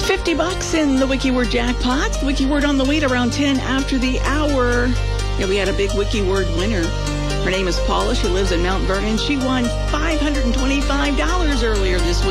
$50 in the WikiWord jackpot. The WikiWord on the way at around 10 after the hour. Yeah, we had a big WikiWord winner. Her name is Paula. She lives in Mount Vernon. She won $525 earlier this week.